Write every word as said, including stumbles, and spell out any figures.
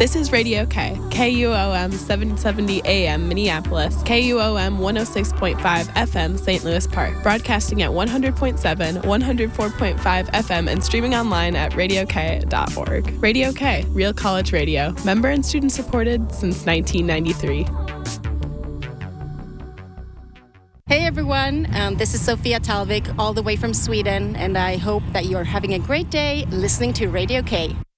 This is Radio K, K U O M seven seventy A M Minneapolis, K U O M one oh six point five F M Saint Louis Park, broadcasting at one hundred point seven, one oh four point five F M and streaming online at radio k dot org. Radio K, Real College Radio, member and student supported since nineteen ninety-three. Hey everyone, um, this is Sofia Talvik all the way from Sweden, and I hope that you're having a great day listening to Radio K.